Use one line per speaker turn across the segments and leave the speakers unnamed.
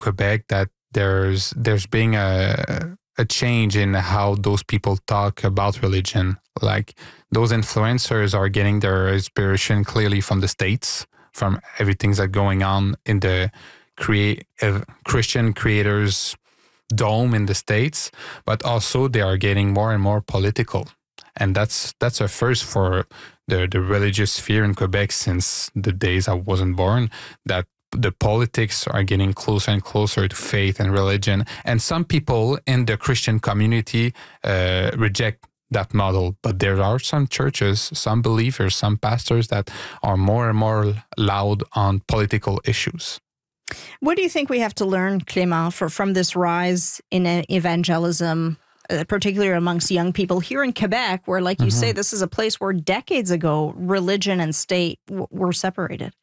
Quebec that there's being a change in how those people talk about religion. Like those influencers are getting their inspiration clearly from the States, from everything that's going on in the Christian creators dome in the States, but also they are getting more and more political. And that's a first for the religious sphere in Quebec since the days I wasn't born, that the politics are getting closer and closer to faith and religion. And some people in the Christian community reject that model. But there are some churches, some believers, some pastors that are more and more loud on political issues.
What do you think we have to learn, Clément, from this rise in evangelism, particularly amongst young people here in Quebec, where, like you say, this is a place where decades ago religion and state were separated?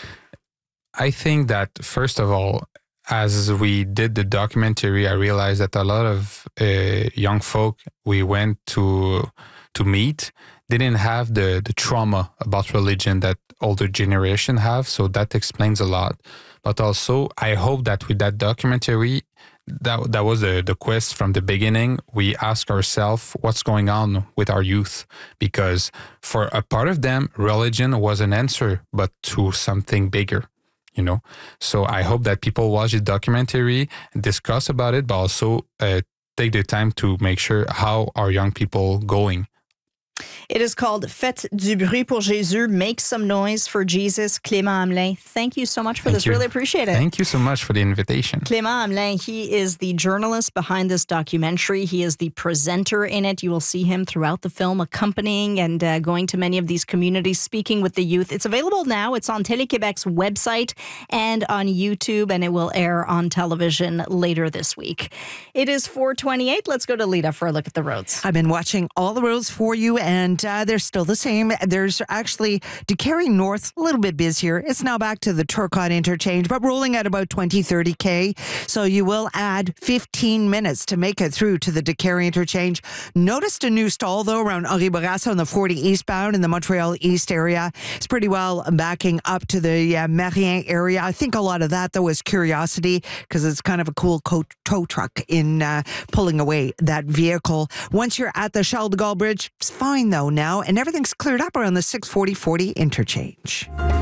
I think that, first of all, as we did the documentary, I realized that a lot of young folk we went to meet didn't have the trauma about religion that older generation have. So that explains a lot. But also, I hope that with that documentary, that was the quest from the beginning. We ask ourselves what's going on with our youth, because for a part of them, religion was an answer, but to something bigger. So I hope that people watch the documentary, discuss about it, but also take the time to make sure how are young people going.
It is called Faites du bruit pour Jésus, Make Some Noise for Jesus. Clément Hamelin, thank you so much for this. Really appreciate it.
Thank you so much for the invitation.
Clément Hamelin, he is the journalist behind this documentary. He is the presenter in it. You will see him throughout the film accompanying and going to many of these communities, speaking with the youth. It's available now. It's on Télé-Québec's website and on YouTube, and it will air on television later this week. It is 4:28. Let's go to Lita for a look at the roads.
I've been watching all the roads for you, and they're still the same. There's actually Décarie North, a little bit busier. It's now back to the Turcotte interchange, but rolling at about 20-30 K. So you will add 15 minutes to make it through to the Décarie interchange. Noticed a new stall, though, around Henri Bourassa on the 40 eastbound in the Montreal East area. It's pretty well backing up to the Marien area. I think a lot of that, though, is curiosity, because it's kind of a cool tow truck in pulling away that vehicle. Once you're at the Charles de Gaulle Bridge, it's fine, though, now, and everything's cleared up around the 640-40 interchange.